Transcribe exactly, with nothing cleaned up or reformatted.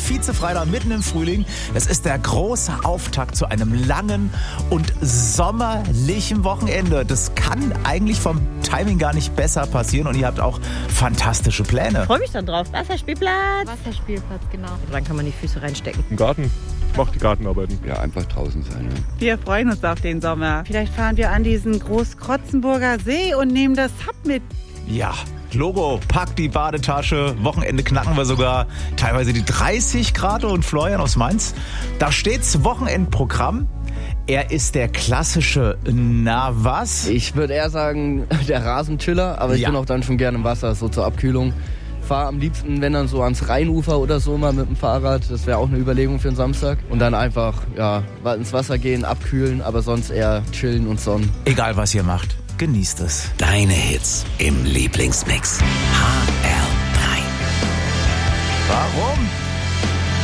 Vize-Freitag mitten im Frühling. Es ist der große Auftakt zu einem langen und sommerlichen Wochenende. Das kann eigentlich vom Timing gar nicht besser passieren und ihr habt auch fantastische Pläne. Ich freue mich dann drauf. Wasserspielplatz. Wasserspielplatz, genau. Dann kann man die Füße reinstecken. Im Garten. Ich mache die Gartenarbeiten. Ja, einfach draußen sein. Ja. Wir freuen uns auf den Sommer. Vielleicht fahren wir an diesen Großkrotzenburger See und nehmen das Sub mit. Ja, Logo, packt die Badetasche. Wochenende knacken wir sogar teilweise die dreißig Grad und Florian aus Mainz. Da steht's Wochenendprogramm. Er ist der klassische, na was? Ich würde eher sagen, der Rasentiller, aber ich Ja. bin auch dann schon gerne im Wasser, so zur Abkühlung. Fahre am liebsten, wenn dann so ans Rheinufer oder so mal mit dem Fahrrad. Das wäre auch eine Überlegung für den Samstag. Und dann einfach ja, ins Wasser gehen, abkühlen, aber sonst eher chillen und sonnen. Egal was ihr macht, genießt es. Deine Hits im Lieblingsmix. H R drei. Warum?